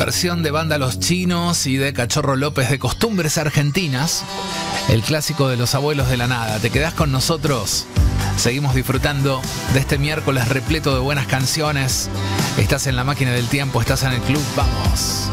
versión de Banda Los Chinos y de Cachorro López de Costumbres Argentinas, el clásico de los abuelos de la nada. ¿Te quedás con nosotros? Seguimos disfrutando de este miércoles repleto de buenas canciones. Estás en la máquina del tiempo, estás en el club, vamos.